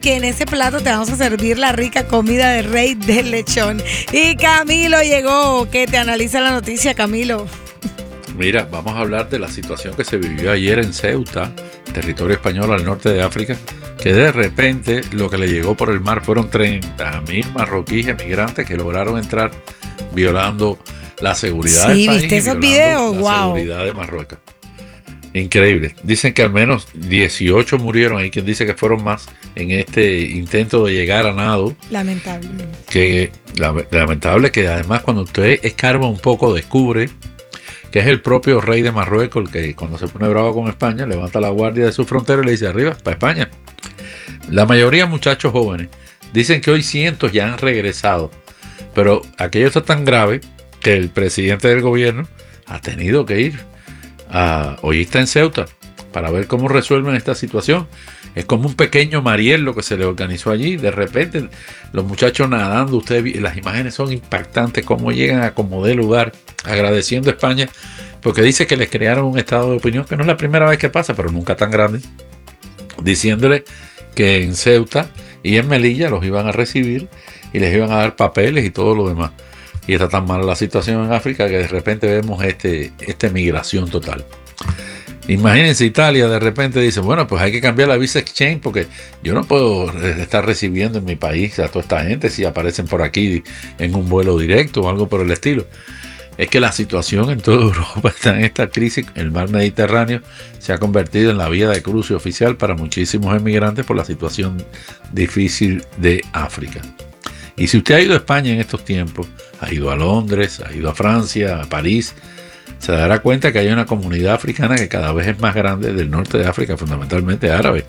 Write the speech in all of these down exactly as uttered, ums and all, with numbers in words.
porque en ese plato te vamos a servir la rica comida de Rey del Lechón. Y Camilo llegó, que te analiza la noticia, Camilo. Mira, vamos a hablar de la situación que se vivió ayer en Ceuta, territorio español al norte de África, que de repente lo que le llegó por el mar fueron treinta mil marroquíes emigrantes que lograron entrar violando la seguridad sí, del país. ¿viste esos y videos? La wow. seguridad de Marruecos. Increíble. Dicen que al menos dieciocho murieron, hay quien dice que fueron más en este intento de llegar a nado. Lamentablemente. Que lamentable que además cuando usted escarba un poco descubre que es el propio rey de Marruecos el que cuando se pone bravo con España levanta la guardia de su frontera y le dice arriba, para España. La mayoría muchachos jóvenes. Dicen que hoy cientos ya han regresado, pero aquello está tan grave que el presidente del gobierno ha tenido que ir a, hoy está en Ceuta para ver cómo resuelven esta situación. Es como un pequeño Mariel lo que se le organizó allí. De repente los muchachos nadando, ustedes, las imágenes son impactantes, cómo llegan a como de lugar, agradeciendo a España, porque dice que les crearon un estado de opinión, que no es la primera vez que pasa, pero nunca tan grande, diciéndole que en Ceuta y en Melilla los iban a recibir y les iban a dar papeles y todo lo demás. Y está tan mala la situación en África que de repente vemos este, esta migración total. Imagínense, Italia de repente dice, bueno, pues hay que cambiar la visa exchange porque yo no puedo estar recibiendo en mi país a toda esta gente si aparecen por aquí en un vuelo directo o algo por el estilo. Es que la situación en toda Europa está en esta crisis. El mar Mediterráneo se ha convertido en la vía de cruce oficial para muchísimos emigrantes por la situación difícil de África. Y si usted ha ido a España en estos tiempos, ha ido a Londres, ha ido a Francia, a París, se dará cuenta que hay una comunidad africana que cada vez es más grande, del norte de África, fundamentalmente árabe.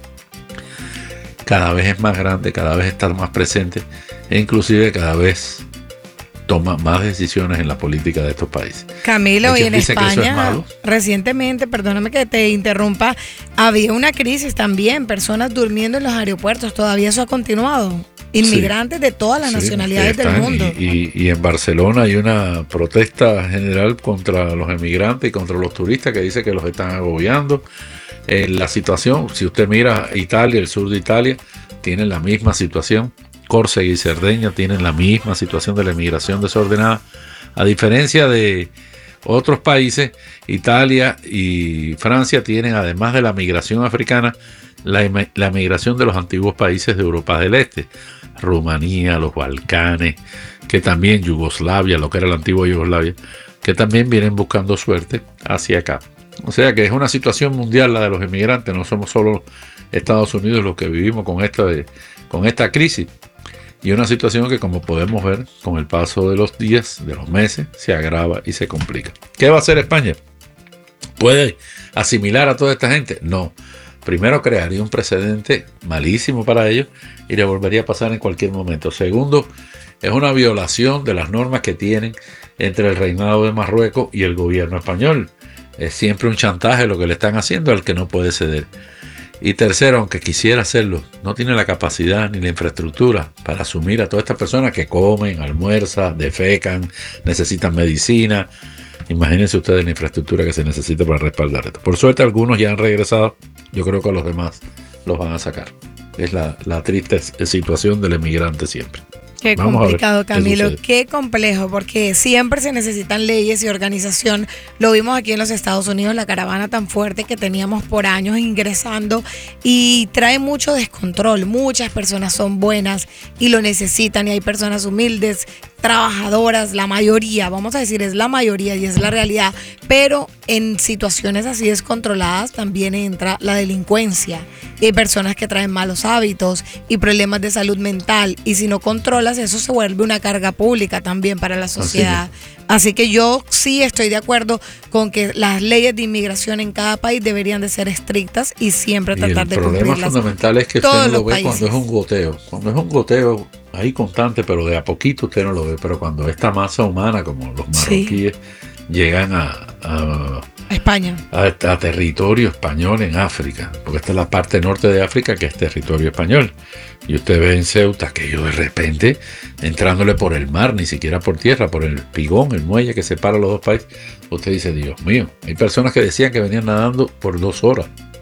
Cada vez es más grande, cada vez está más presente e inclusive cada vez toma más decisiones en la política de estos países. Camilo, y en España, es recientemente, perdóname que te interrumpa, había una crisis también, personas durmiendo en los aeropuertos, todavía eso ha continuado. Inmigrantes sí, de todas las sí, nacionalidades están, del mundo. Y, y, y en Barcelona hay una protesta general contra los emigrantes y contra los turistas que dice que los están agobiando. Eh, la situación, si usted mira Italia, el sur de Italia, tienen la misma situación. Córcega y Cerdeña tienen la misma situación de la emigración desordenada. A diferencia de otros países, Italia y Francia tienen, además de la migración africana, la, la migración de los antiguos países de Europa del Este. Rumanía, los Balcanes, que también Yugoslavia, lo que era la antigua Yugoslavia, que también vienen buscando suerte hacia acá. O sea que es una situación mundial la de los inmigrantes, no somos solo Estados Unidos los que vivimos con esta, con esta crisis. Y una situación que, como podemos ver, con el paso de los días, de los meses, se agrava y se complica. ¿Qué va a hacer España? ¿Puede asimilar a toda esta gente? No. Primero, crearía un precedente malísimo para ellos y le volvería a pasar en cualquier momento. Segundo, es una violación de las normas que tienen entre el reinado de Marruecos y el gobierno español. Es siempre un chantaje lo que le están haciendo al que no puede ceder. Y tercero, aunque quisiera hacerlo, no tiene la capacidad ni la infraestructura para asumir a todas estas personas que comen, almuerzan, defecan, necesitan medicina. Imagínense ustedes la infraestructura que se necesita para respaldar esto. Por suerte algunos ya han regresado, yo creo que a los demás los van a sacar. Es la, la triste situación del emigrante siempre. Qué Vamos complicado, Camilo, qué complejo, porque siempre se necesitan leyes y organización. Lo vimos aquí en los Estados Unidos, la caravana tan fuerte que teníamos por años ingresando y trae mucho descontrol. Muchas personas son buenas y lo necesitan y hay personas humildes, trabajadoras, la mayoría, vamos a decir, es la mayoría y es la realidad, pero en situaciones así descontroladas también entra la delincuencia. Y hay personas que traen malos hábitos y problemas de salud mental y si no controlas eso se vuelve una carga pública también para la sociedad. Así, Así que yo sí estoy de acuerdo con que las leyes de inmigración en cada país deberían de ser estrictas y siempre tratar de cumplirlas. El problema fundamental es que usted no lo ve países. Cuando es un goteo. Cuando es un goteo ahí constante, pero de a poquito usted no lo ve. Pero cuando esta masa humana, como los marroquíes, sí. llegan a... a España. A, a territorio español en África, porque esta es la parte norte de África que es territorio español. Y usted ve en Ceuta que ellos de repente, entrándole por el mar, ni siquiera por tierra, por el pigón, el muelle que separa los dos países, usted dice, Dios mío, hay personas que decían que venían nadando por dos horas.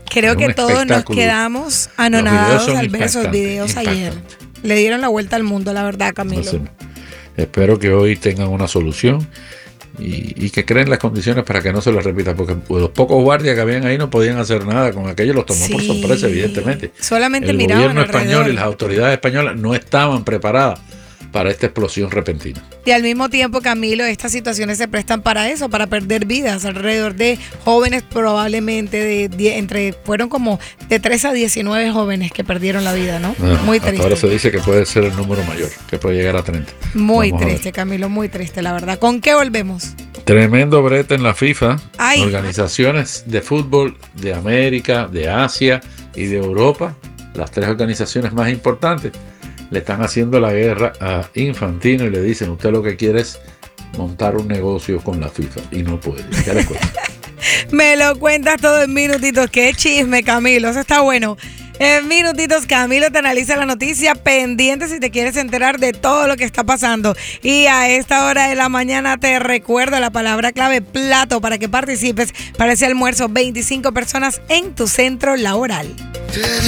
Creo Es que un todos nos espectáculo. quedamos Los anonadados videos son al ver esos impactantes, videos ayer. impactantes. Le dieron la vuelta al mundo, la verdad, Camilo. Así. Espero que hoy tengan una solución y, y que creen las condiciones para que no se lo repita, porque los pocos guardias que habían ahí no podían hacer nada con aquello, los tomó por Sí. sorpresa, evidentemente. Solamente El miraban gobierno alrededor. español y las autoridades españolas no estaban preparadas para esta explosión repentina. Y al mismo tiempo, Camilo, estas situaciones se prestan para eso, para perder vidas. Alrededor de jóvenes probablemente, de die- entre fueron como de tres a diecinueve jóvenes que perdieron la vida, ¿no? Ah, Muy hasta triste. ahora se dice que puede ser el número mayor, que puede llegar a treinta. Muy Vamos a ver. triste, Camilo, muy triste, la verdad. ¿Con qué volvemos? Tremendo brete en la FIFA. Ay. Organizaciones de fútbol de América, de Asia y de Europa, las tres organizaciones más importantes, le están haciendo la guerra a Infantino y le dicen, usted lo que quiere es montar un negocio con la FIFA y no puede. ¿Qué le cuesta? Me lo cuentas todo en minutitos. Qué chisme, Camilo. Eso está bueno. En minutitos, Camilo te analiza la noticia. Pendiente si te quieres enterar de todo lo que está pasando. Y a esta hora de la mañana te recuerdo la palabra clave plato para que participes para ese almuerzo. veinticinco personas en tu centro laboral.